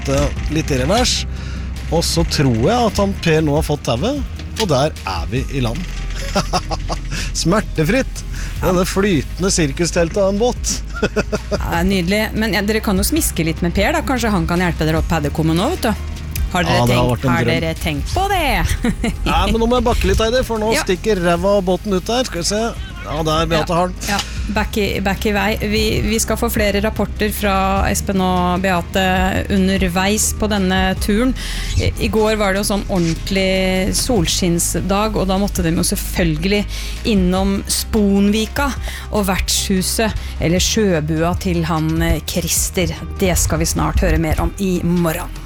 sette litt i revers. Og så tror jeg at han Per nå har fått tauet, og der vi i land. Smertefritt. Denne flytende sirkusteltet av en båt. Ja, nydelig. Men dere kan jo smiske litt med Per da. Kanskje han kan hjelpe dere opp paddekommet nå, vet du. Har dere tenkt på det? Ja, men nå må jeg bakke litt, Heidi, for nå stikker ræva av båten ut der. Skal vi se. Ja, der Beate har den. Ja, back i vei. Vi skal få flere rapporter fra Espen og Beate underveis på denne turen. I går var det jo sånn ordentlig solskinnsdag, og da måtte de jo selvfølgelig innom Sponvika og vertshuset, eller sjøbua til han Krister. Det skal vi snart høre mer om i morgen.